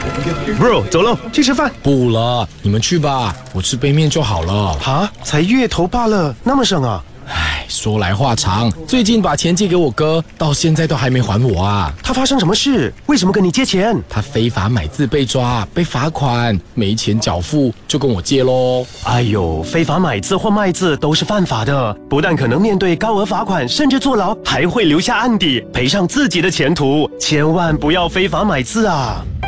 Bro， 走喽，去吃饭。 不了，你们去吧，我吃杯面就好了。 哈，才月头罢了，那么省啊？ 唉，说来话长，最近把钱借给我哥，到现在都还没还我啊。 他发生什么事？为什么跟你借钱？ 他非法买字被抓，被罚款，没钱缴付，就跟我借咯。 哎呦，非法买字或卖字都是犯法的，不但可能面对高额罚款，甚至坐牢，还会留下案底，赔上自己的前途。千万不要非法买字啊！